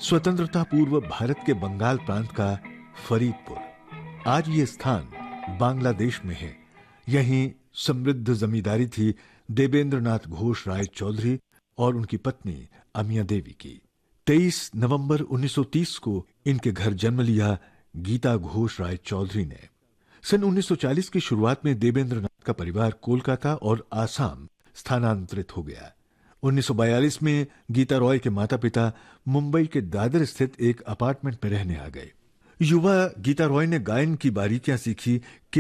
स्वतंत्रता पूर्व भारत के बंगाल प्रांत का फरीदपुर, आज ये स्थान बांग्लादेश में है। यहीं समृद्ध जमींदारी थी देवेंद्र नाथ घोष राय चौधरी और उनकी पत्नी अमिया देवी की। 23 नवंबर 1930 को इनके घर जन्म लिया गीता घोष राय चौधरी ने। सन 1940 की शुरुआत में देवेंद्र नाथ का परिवार कोलकाता और आसाम स्थानांतरित हो गया। 1942 में गीता रॉय के माता पिता मुंबई के दादर स्थित एक अपार्टमेंट में रहने आ गए। युवा गीता रॉय ने गायन की बारीकियां सीखी कि